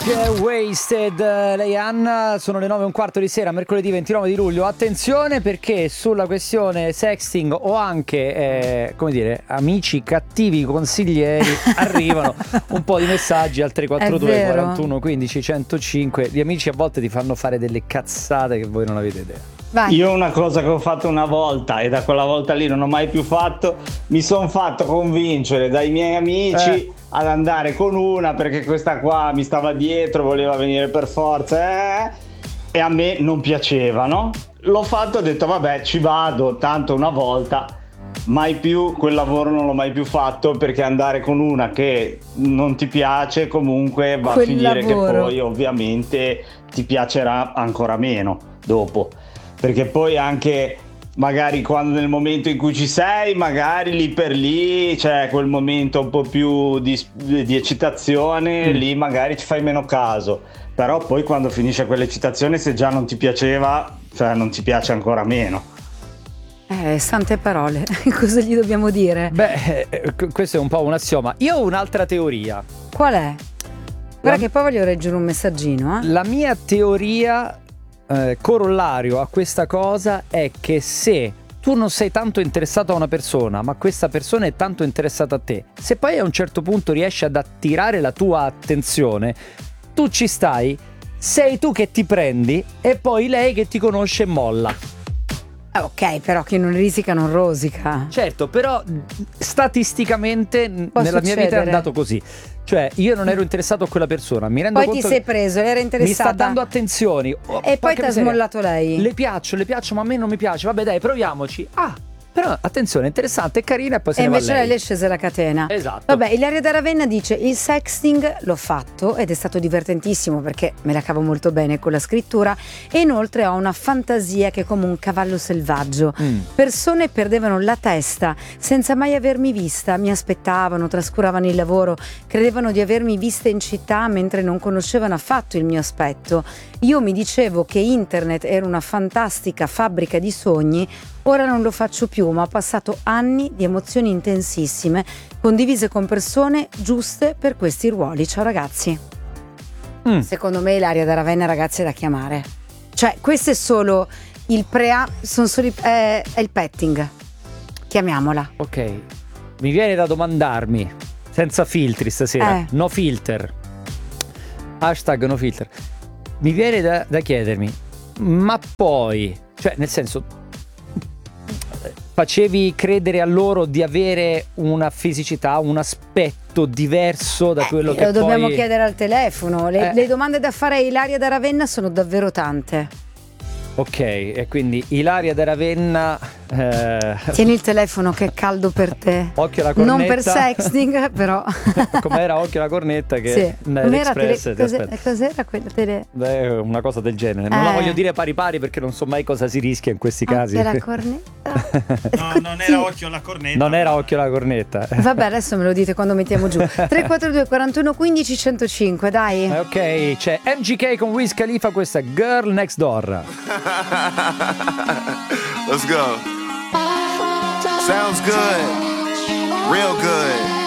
Wasted, lei Anna, sono le 9:15 di sera, mercoledì 29 di luglio. Attenzione perché sulla questione sexting o anche, come dire, amici cattivi consiglieri arrivano un po' di messaggi al 342 41 15 105. Gli amici a volte ti fanno fare delle cazzate che voi non avete idea. Vai. Io una cosa che ho fatto una volta e da quella volta lì non ho mai più fatto, mi sono fatto convincere dai miei amici ad andare con una perché questa qua mi stava dietro, voleva venire per forza e a me non piaceva, no? L'ho fatto, ho detto vabbè ci vado, tanto una volta, mai più quel lavoro non l'ho mai più fatto, perché andare con una che non ti piace comunque va a finire che poi ovviamente ti piacerà ancora meno dopo. Perché poi anche magari quando nel momento in cui ci sei, magari lì per lì c'è quel momento un po' più di eccitazione, lì magari ci fai meno caso. Però poi quando finisce quell'eccitazione, se già non ti piaceva, cioè non ti piace ancora meno. Sante parole, cosa gli dobbiamo dire? Beh, questo è un po' un assioma. Io ho un'altra teoria. Qual è? Guarda che poi voglio leggere un messaggino. La mia teoria corollario a questa cosa è che se tu non sei tanto interessato a una persona, ma questa persona è tanto interessata a te, se poi a un certo punto riesci ad attirare la tua attenzione, tu ci stai, sei tu che ti prendi e poi lei che ti conosce molla. Ok, però chi non risica non rosica. Certo, però statisticamente nella mia vita è andato così. Cioè io non ero interessato a quella persona, mi rendo conto ti sei preso, era interessata, mi sta dando attenzioni e poi ti ha smollato lei. Le piaccio, ma a me non mi piace. Vabbè dai, proviamoci. Però attenzione, interessante, è carina e poi se ne va lei. E invece lei è scesa la catena. Esatto. Vabbè, Ilaria da Ravenna dice: il sexting l'ho fatto ed è stato divertentissimo perché me la cavo molto bene con la scrittura e inoltre ho una fantasia che è come un cavallo selvaggio. Persone perdevano la testa senza mai avermi vista, mi aspettavano, trascuravano il lavoro, credevano di avermi vista in città mentre non conoscevano affatto il mio aspetto. Io mi dicevo che internet era una fantastica fabbrica di sogni. Ora non lo faccio più, ma ho passato anni di emozioni intensissime, condivise con persone giuste per questi ruoli. Ciao ragazzi. Secondo me Ilaria da Ravenna, ragazzi, è da chiamare. Cioè, questo è solo il è il petting. Chiamiamola. Ok, mi viene da domandarmi, senza filtri stasera, no filter, hashtag no filter, mi viene da chiedermi, ma poi, cioè nel senso, facevi credere a loro di avere una fisicità, un aspetto diverso da quello che lo dobbiamo poi... chiedere al telefono. Le domande da fare a Ilaria da Ravenna sono davvero tante. Ok, e quindi Ilaria da Ravenna... Tieni il telefono che è caldo per te. Occhio alla cornetta. Non per sexting, però. Com'era occhio alla cornetta che sì. Cos'era quella tele? Beh, una cosa del genere. Non la voglio dire pari pari perché non so mai cosa si rischia in questi casi. La cornetta? No, non era occhio alla cornetta. Non era occhio alla cornetta. Vabbè, adesso me lo dite quando mettiamo giù. 342 41 15 105, dai. Ok, c'è MGK con Wiz Khalifa, questa è Girl Next Door. Let's go. Sounds good. Real good.